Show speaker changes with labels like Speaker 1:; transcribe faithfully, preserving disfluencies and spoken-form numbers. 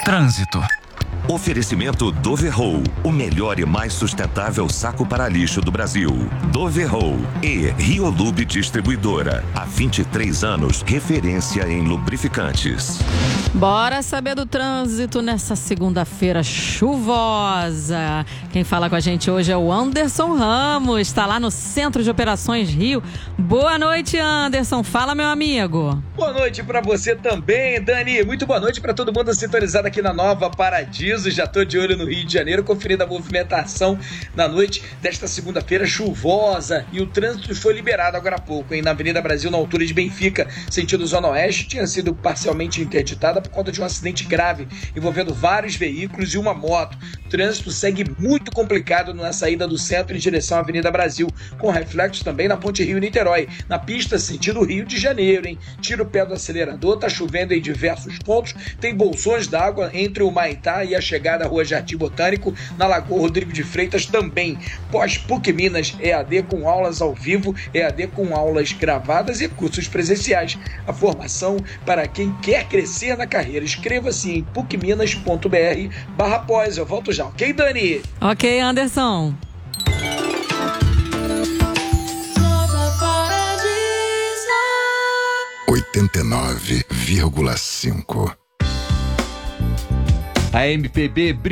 Speaker 1: Trânsito.
Speaker 2: Oferecimento Doverroll, o melhor e mais sustentável saco para lixo do Brasil. Doverroll e Riolube Distribuidora. Há vinte e três anos, referência em lubrificantes.
Speaker 3: Bora saber do trânsito nessa segunda-feira chuvosa. Quem fala com a gente hoje é o Anderson Ramos, está lá no Centro de Operações Rio. Boa noite, Anderson. Fala, meu amigo.
Speaker 4: Boa noite para você também, Dani. Muito boa noite para todo mundo sintonizado aqui na Nova Paradiso. Já tô de olho no Rio de Janeiro, conferindo a movimentação na noite desta segunda-feira chuvosa. E o trânsito foi liberado agora há pouco, hein? Na Avenida Brasil, na altura de Benfica, sentido Zona Oeste, tinha sido parcialmente interditada por conta de um acidente grave envolvendo vários veículos e uma moto. O trânsito segue muito complicado na saída do centro em direção à Avenida Brasil, com reflexo também na Ponte Rio-Niterói. Na pista sentido Rio de Janeiro, hein? Tira o pé do acelerador, tá chovendo em diversos pontos, tem bolsões d'água entre o Maitá e a chegada à Rua Jardim Botânico, na Lagoa Rodrigo de Freitas também. Pós-PUC Minas, E A D com aulas ao vivo, E A D com aulas gravadas e cursos presenciais. A formação para quem quer crescer na carreira. Inscreva-se em pucminas ponto br barra pós. Eu volto já, ok, Dani?
Speaker 3: Ok, Anderson.
Speaker 5: oitenta e nove vírgula cinco.
Speaker 6: A M P B